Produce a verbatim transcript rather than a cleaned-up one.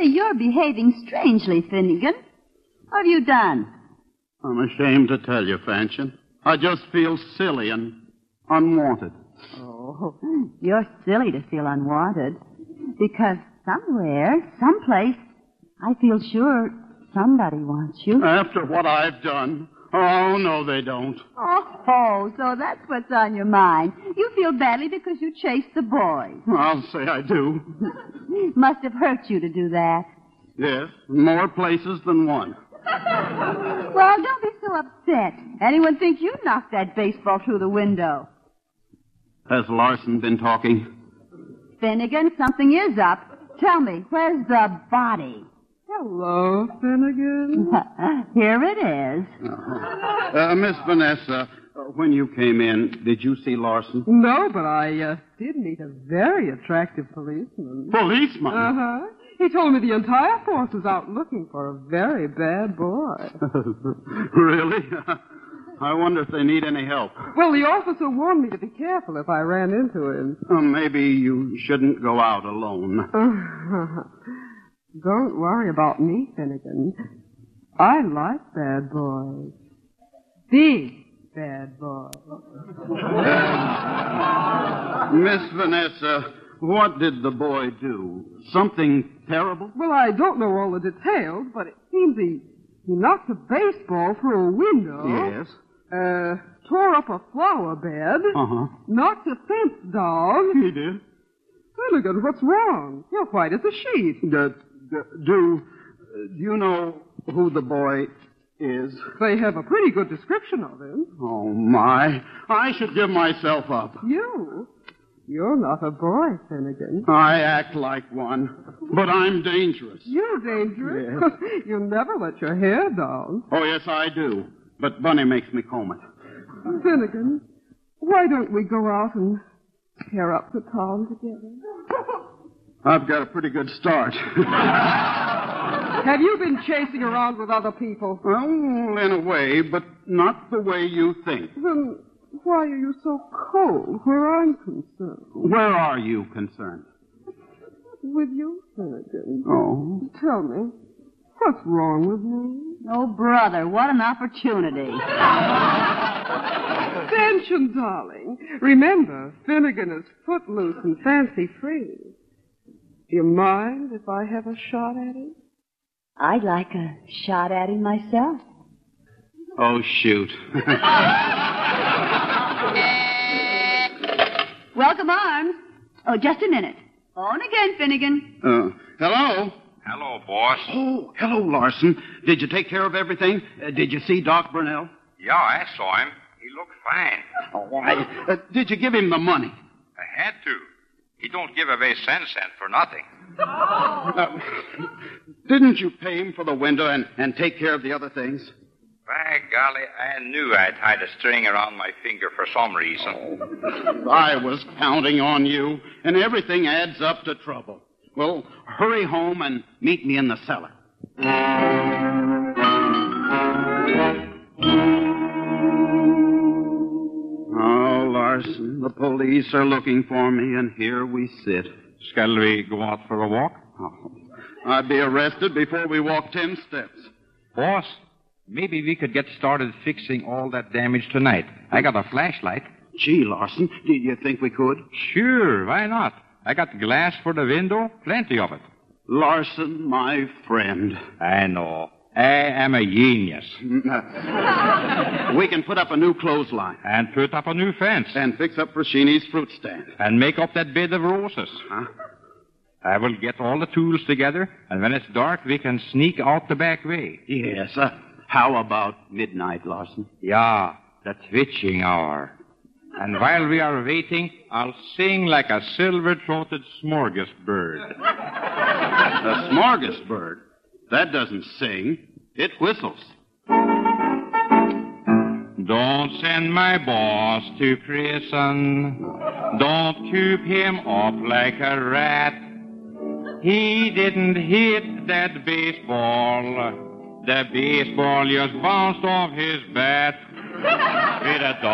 Really, you're behaving strangely, Finnegan. What have you done? I'm ashamed to tell you, Fanchen. I just feel silly and unwanted. Oh, you're silly to feel unwanted. Because somewhere, someplace, I feel sure somebody wants you. After what I've done. Oh, no, they don't. Oh, so that's what's on your mind. You feel badly because you chased the boys. I'll say I do. Must have hurt you to do that. Yes, in more places than one. Well, don't be so upset. Anyone think you knocked that baseball through the window? Has Larson been talking? Finnegan, something is up. Tell me, where's the body? Hello, Finnegan. Here it is. Uh, uh, Miss Vanessa, uh, when you came in, did you see Larson? No, but I uh, did meet a very attractive policeman. Policeman? Uh-huh. He told me the entire force is out looking for a very bad boy. Really? I wonder if they need any help. Well, the officer warned me to be careful if I ran into him. Uh, maybe you shouldn't go out alone. Don't worry about me, Finnegan. I like bad boys. Big bad boys. Uh, Miss Vanessa, what did the boy do? Something terrible? Well, I don't know all the details, but it seems he, he knocked a baseball through a window. Yes. Uh, tore up a flower bed. Uh-huh. Knocked a fence down. He did. Finnegan, what's wrong? You're white as a sheet. Uh, do, do you know who the boy is? They have a pretty good description of him. Oh, my. I should give myself up. You? You're not a boy, Finnegan. I act like one, but I'm dangerous. You're dangerous? Yes. You never let your hair down. Oh, yes, I do. But Bunny makes me comb it. Finnegan, why don't we go out and tear up the town together? I've got a pretty good start. Have you been chasing around with other people? Well, in a way, but not the way you think. Then why are you so cold where I'm concerned? Where are you concerned? With you, Finnegan. Oh. Tell me, what's wrong with me? Oh, brother, what an opportunity. Fanchen, darling. Remember, Finnegan is footloose and fancy-free. Do you mind if I have a shot at him? I'd like a shot at him myself. Oh, shoot. Welcome, Arms. Oh, just a minute. On again, Finnegan. Uh, hello? Hello, boss. Oh, hello, Larson. Did you take care of everything? Uh, did you see Doc Burnell? Yeah, I saw him. He looked fine. Oh, why? Uh, did you give him the money? I had to. He don't give away cent cent for nothing. Uh, didn't you pay him for the window and, and take care of the other things? By golly, I knew I tied a string around my finger for some reason. Oh, I was counting on you, and everything adds up to trouble. Well, hurry home and meet me in the cellar. Oh, Larson, the police are looking for me, and here we sit. Shall we go out for a walk? Oh, I'd be arrested before we walk ten steps. Boss, maybe we could get started fixing all that damage tonight. I got a flashlight. Gee, Larson, do you think we could? Sure, why not? I got glass for the window, plenty of it. Larson, my friend. I know. I am a genius. We can put up a new clothesline. And put up a new fence. And fix up Frashini's fruit stand. And make up that bed of roses. Huh? I will get all the tools together, and when it's dark, we can sneak out the back way. Yes. Uh, how about midnight, Larson? Yeah, the twitching hour. And while we are waiting, I'll sing like a silver-throated smorgasbird. A smorgasbird? That doesn't sing. It whistles. Don't send my boss to prison. Don't coop him up like a rat. He didn't hit that baseball. The baseball just bounced off his bat. With a